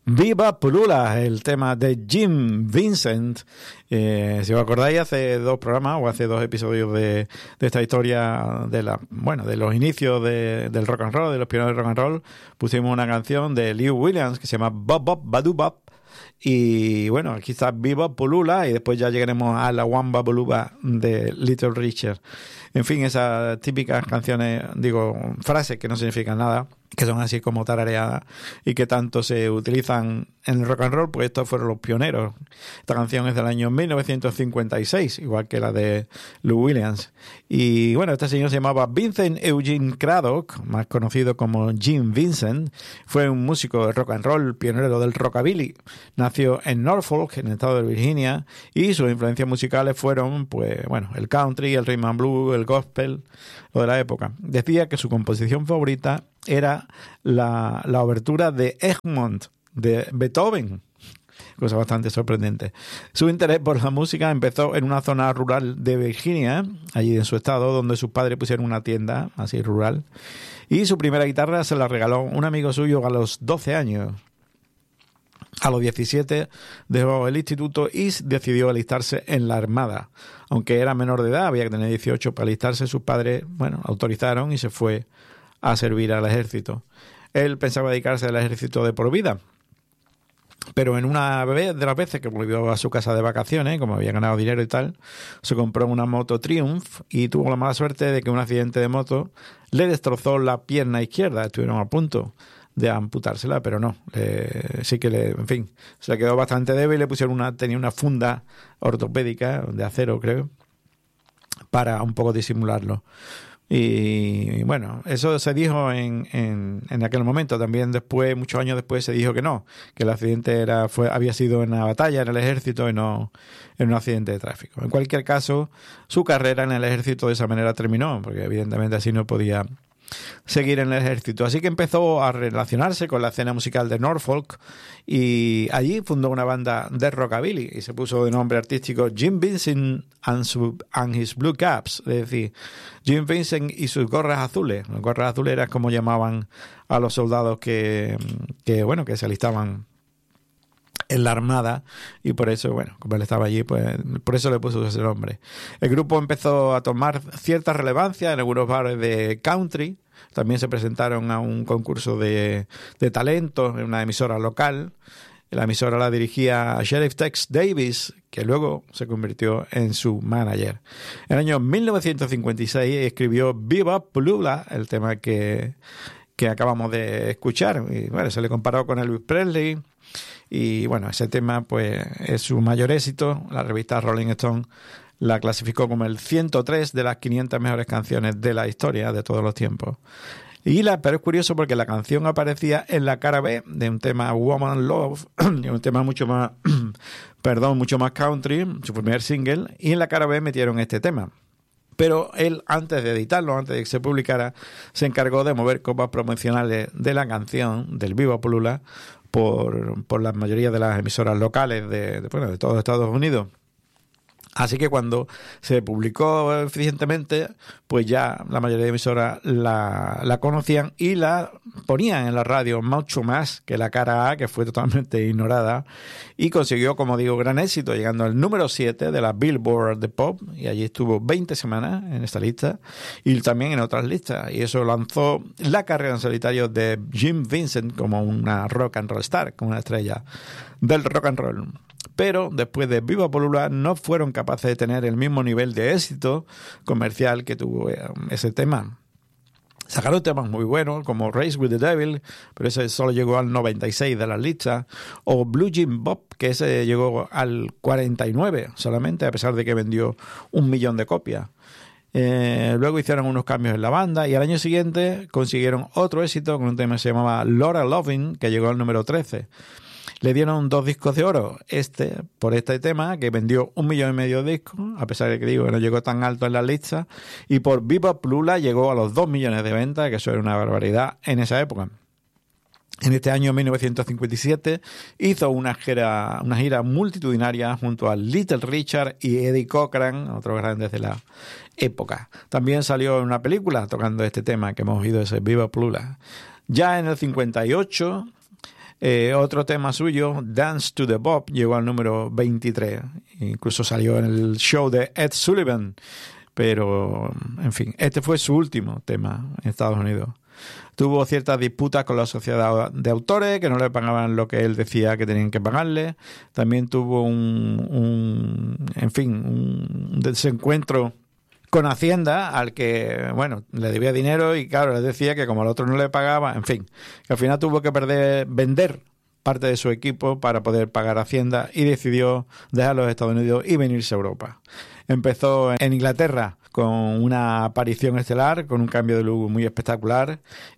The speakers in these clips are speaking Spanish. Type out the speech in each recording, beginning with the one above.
Viva Pulula, el tema de Jim Vincent. Si os acordáis, hace dos programas o hace dos episodios de esta historia de los inicios del rock and roll, de los pioneros del rock and roll, pusimos una canción de Lou Williams que se llama Bop Bop Badu Bop. Y bueno, aquí está Viva Pulula y después ya llegaremos a la Wamba Buluba de Little Richard. En fin, esas típicas canciones, frases que no significan nada, que son así como tarareadas y que tanto se utilizan en el rock and roll, pues estos fueron los pioneros. Esta canción es del año 1956, igual que la de Lou Williams. Y bueno, este señor se llamaba Vincent Eugene Craddock, más conocido como Jim Vincent. Fue un músico de rock and roll, pionero del rockabilly. Nació en Norfolk, en el estado de Virginia, y sus influencias musicales fueron, el country, el rhythm and blues, el gospel, lo de la época. Decía que su composición favorita era la obertura de Egmont de Beethoven, cosa bastante sorprendente. Su interés por la música empezó en una zona rural de Virginia, allí en su estado, donde sus padres pusieron una tienda así rural, y su primera guitarra se la regaló un amigo suyo a los 12 años. A los 17 dejó el instituto y decidió alistarse en la Armada. Aunque era menor de edad, había que tener 18 para alistarse, sus padres, autorizaron y se fue a servir al ejército. Él pensaba dedicarse al ejército de por vida, pero en una de las veces que volvió a su casa de vacaciones, como había ganado dinero y tal, se compró una moto Triumph y tuvo la mala suerte de que un accidente de moto le destrozó la pierna izquierda. Estuvieron a punto de amputársela, pero no, se le quedó bastante débil. Le pusieron tenía una funda ortopédica de acero, creo, para un poco disimularlo. Y bueno, eso se dijo en aquel momento. También después, muchos años después, se dijo que no, que el accidente había sido en una batalla en el ejército y no en un accidente de tráfico. En cualquier caso, su carrera en el ejército de esa manera terminó, porque evidentemente así no podía seguir en el ejército. Así que empezó a relacionarse con la escena musical de Norfolk y allí fundó una banda de rockabilly y se puso de nombre artístico Jim Vincent and his Blue Caps, es decir, Jim Vincent y sus gorras azules. Las gorras azules eran como llamaban a los soldados que se alistaban en la Armada, y por eso, como él estaba allí, pues por eso le puso ese nombre. El grupo empezó a tomar cierta relevancia en algunos bares de country. También se presentaron a un concurso de talentos en una emisora local. La emisora la dirigía Sheriff Tex Davis, que luego se convirtió en su manager. En el año 1956 escribió Viva Pulula, el tema que acabamos de escuchar. Y se le comparó con Elvis Presley. Y ese tema pues es su mayor éxito. La revista Rolling Stone la clasificó como el 103 de las 500 mejores canciones de la historia de todos los tiempos. Pero es curioso porque la canción aparecía en la cara B de un tema Woman Love, un tema mucho más country, su primer single, y en la cara B metieron este tema. Pero él, antes de editarlo, antes de que se publicara, se encargó de mover copias promocionales de la canción, del Viva Pulula, por la mayoría de las emisoras locales de todos Estados Unidos. Así que cuando se publicó eficientemente, pues ya la mayoría de emisoras la conocían y la ponían en la radio mucho más que la cara A, que fue totalmente ignorada, y consiguió, como digo, gran éxito, llegando al número 7 de la Billboard de Pop, y allí estuvo 20 semanas en esta lista y también en otras listas, y eso lanzó la carrera en solitario de Jim Vincent como una rock and roll star, como una estrella del rock and roll. Pero después de Viva Pulula no fueron capaces de tener el mismo nivel de éxito comercial que tuvo ese tema. Sacaron temas muy buenos como Race with the Devil, pero ese solo llegó al 96 de las listas, o Blue Jim Bob, que ese llegó al 49 solamente, a pesar de que vendió 1 millón de copias. Luego hicieron unos cambios en la banda y al año siguiente consiguieron otro éxito con un tema que se llamaba Laura Loving, que llegó al número 13. Le dieron 2 discos de oro por este tema, que vendió 1,5 millones de discos, a pesar de que no llegó tan alto en la lista, y por Viva Pulula llegó a los 2 millones de ventas, que eso era una barbaridad en esa época. En este año 1957 hizo una gira multitudinaria junto a Little Richard y Eddie Cochran, otros grandes de la época. También salió en una película tocando este tema que hemos oído, ese Viva Pulula. Ya en el 58 Otro tema suyo, Dance to the Bob, llegó al número 23. Incluso salió en el show de Ed Sullivan. Pero, en fin, este fue su último tema en Estados Unidos. Tuvo ciertas disputas con la sociedad de autores que no le pagaban lo que él decía que tenían que pagarle. También tuvo un desencuentro con Hacienda, al que, bueno, le debía dinero y claro, le decía que como el otro no le pagaba, en fin, que al final tuvo que vender parte de su equipo para poder pagar Hacienda y decidió dejar los Estados Unidos y venirse a Europa. Empezó en Inglaterra con una aparición estelar, con un cambio de look muy espectacular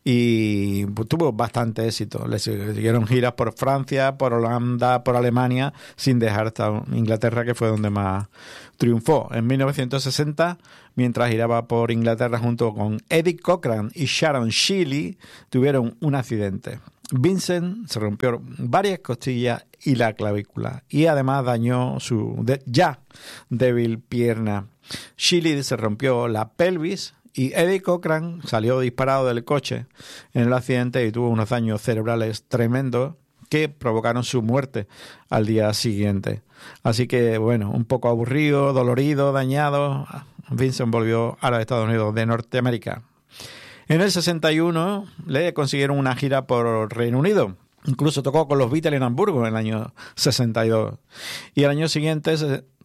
y pues, tuvo bastante éxito. Le siguieron giras por Francia, por Holanda, por Alemania, sin dejar hasta Inglaterra, que fue donde más triunfó. En 1960, mientras giraba por Inglaterra junto con Eddie Cochran y Sharon Sheeley, tuvieron un accidente. Vincent se rompió varias costillas y la clavícula y además dañó su ya débil pierna. Sheeley se rompió la pelvis y Eddie Cochran salió disparado del coche en el accidente y tuvo unos daños cerebrales tremendos que provocaron su muerte al día siguiente. Así que, bueno, un poco aburrido, dolorido, dañado, Vincent volvió a los Estados Unidos de Norteamérica. En el 61 le consiguieron una gira por Reino Unido. Incluso tocó con los Beatles en Hamburgo en el año 62. Y el año siguiente,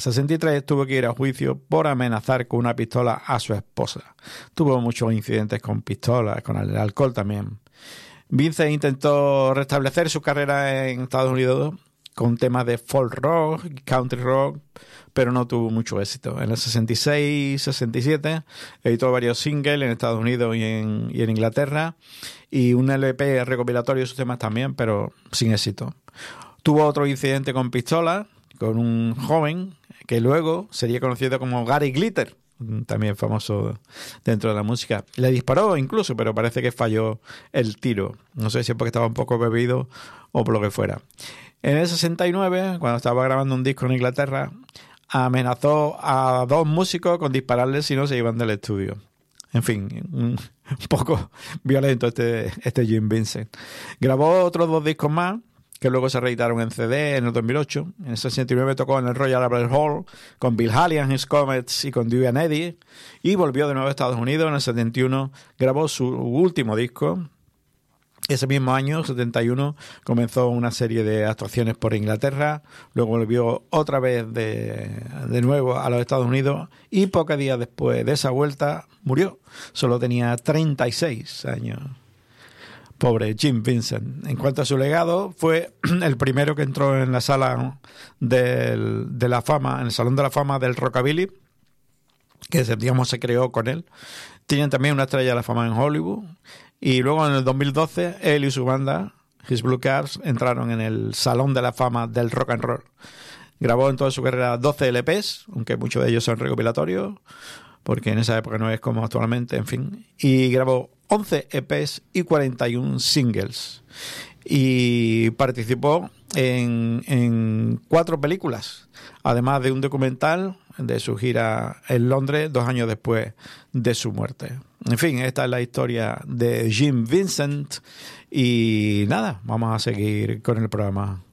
63, tuvo que ir a juicio por amenazar con una pistola a su esposa. Tuvo muchos incidentes con pistolas, con el alcohol también. Vincent intentó restablecer su carrera en Estados Unidos con temas de folk rock, country rock, pero no tuvo mucho éxito. En el 66, 67 editó varios singles en Estados Unidos y en Inglaterra y un LP recopilatorio de sus temas también, pero sin éxito. Tuvo otro incidente con pistola, con un joven que luego sería conocido como Gary Glitter, también famoso dentro de la música. Le disparó incluso, pero parece que falló el tiro. No sé si es porque estaba un poco bebido o por lo que fuera. En el 69, cuando estaba grabando un disco en Inglaterra, amenazó a dos músicos con dispararles si no se iban del estudio. En fin, un poco violento este Jim Vincent. Grabó otros dos discos más, que luego se reeditaron en CD en el 2008. En el 69 tocó en el Royal Albert Hall con Bill Haley and His Comets y con Dewey and Eddie, y volvió de nuevo a Estados Unidos. En el 71 grabó su último disco. Ese mismo año, 71, comenzó una serie de actuaciones por Inglaterra, luego volvió otra vez de nuevo a los Estados Unidos y pocos días después de esa vuelta murió. Solo tenía 36 años. Pobre Jim Vincent. En cuanto a su legado, fue el primero que entró en la sala de la fama, en el Salón de la Fama del Rockabilly, que digamos se creó con él. Tienen también una estrella de la fama en Hollywood. Y luego en el 2012, él y su banda, His Blue Cars, entraron en el Salón de la Fama del Rock and Roll. Grabó en toda su carrera 12 LPs, aunque muchos de ellos son recopilatorios, porque en esa época no es como actualmente, en fin. Y grabó 11 EPs y 41 singles. Y participó en 4 películas, además de un documental de su gira en Londres 2 años después de su muerte. En fin, esta es la historia de Jim Vincent y nada, vamos a seguir con el programa.